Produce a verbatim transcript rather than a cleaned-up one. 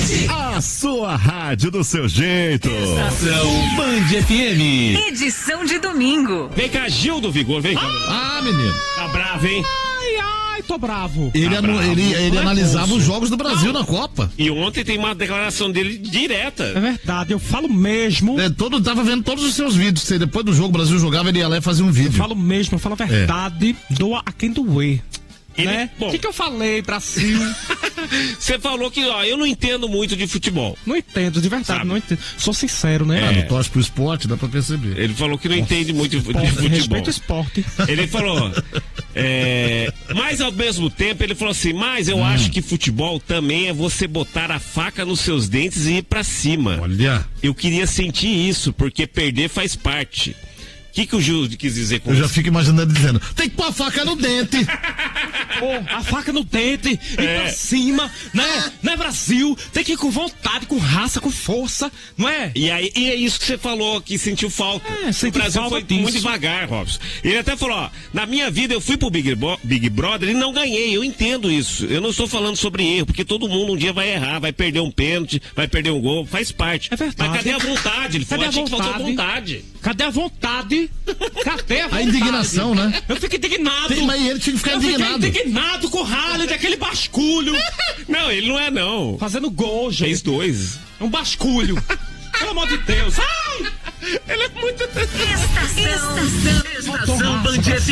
A sua rádio do seu jeito. Estação Band F M. Edição de domingo. Vem cá, Gil do Vigor, vem cá. Ah, menino. Tá bravo, hein? Ai, ai, tô bravo. Ele, Tá anu- bravo. ele, ele Não é analisava moço. os jogos do Brasil na Copa. E ontem tem uma declaração dele É direta. verdade, eu falo mesmo. É, todo, tava vendo todos os seus vídeos. Se depois do jogo o Brasil jogava, ele ia lá e fazia um Eu vídeo. falo mesmo, eu falo a verdade. Doa a quem doer. Ele- Né? bom. O que, que eu falei, Brasil? Você falou que, ó, eu não entendo muito de futebol. Não entendo, de verdade, Sabe? não entendo. Sou sincero, né? Ah, não torce pro esporte, dá pra perceber. Ele falou que não entende muito de Esporte, futebol. respeito o esporte. Ele falou, é, mas ao mesmo tempo ele falou assim, mas eu acho que futebol também é você botar a faca nos seus dentes e ir pra cima. Olha, Eu queria sentir isso, porque perder faz parte. O que, que o Gil quis dizer com eu já isso? fico imaginando ele dizendo: tem que pôr a faca no dente. Pô, a faca no dente, ir É. pra cima, né? Né, Brasil? Tem que ir com vontade, com raça, com força, não é? E, aí, e é isso que você falou, que sentiu falta. É, senti o Brasil falta foi disso. muito devagar, Robson. Ele até falou, ó, na minha vida eu fui pro Big, Bo- Big Brother e não ganhei, eu entendo isso. Eu não estou falando sobre erro, porque todo mundo um dia vai errar, vai perder um pênalti, vai perder um gol, faz parte. É verdade. Mas cadê a vontade? Ele falou, Cadê a achei que faltou vontade? vontade. Cadê a vontade? Cadê a vontade? A indignação, né? Eu fico indignado. Tem, mas ele tinha que ficar eu indignado. fiquei indignado com o Haaland, aquele basculho. Não, ele não é não. Fazendo gol, gente. Fez dois. É um basculho. Pelo amor de Deus. Ai! Ele é muito... Estação, estação, Estação Band F